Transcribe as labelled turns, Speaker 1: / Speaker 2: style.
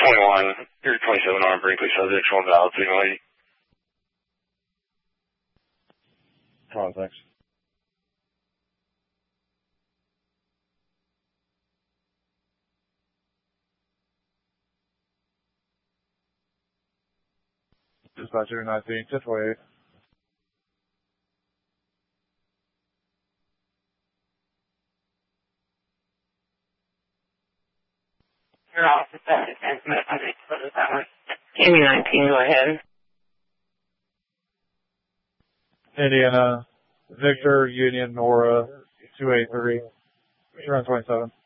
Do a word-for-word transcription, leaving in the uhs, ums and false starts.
Speaker 1: twenty-one, you're twenty-seven on Brinkley subject, one valid signal eight.
Speaker 2: Oh, thanks. Dispatcher nineteen, ten twenty-eight.
Speaker 3: You're off the second. Amy nineteen, go ahead.
Speaker 2: Indiana, Victor, Union, Nora, two eight three. You're on twenty-seven.